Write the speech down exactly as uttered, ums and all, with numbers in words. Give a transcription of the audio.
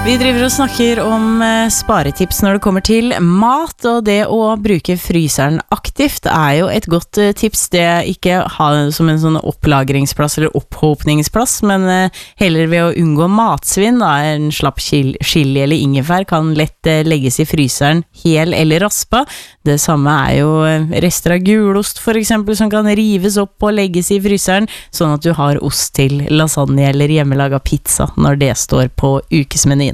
Vi driver og snakker om eh, sparetips når det kommer til mat, og det å bruke fryseren aktivt er jo et godt eh, tips. Det ikke ha det som en sånn opplagringsplass eller opphopningsplass, men eh, heller ved å unngå matsvinn. Da. En slapp chil chili eller ingefær kan lett eh, legges i fryseren hel eller raspa. Det samme er jo eh, rester av gulost for eksempel, som kan rives opp og legges i fryseren, sånn at du har ost til lasagne eller hjemmelaga pizza når det står på ukesmenyen.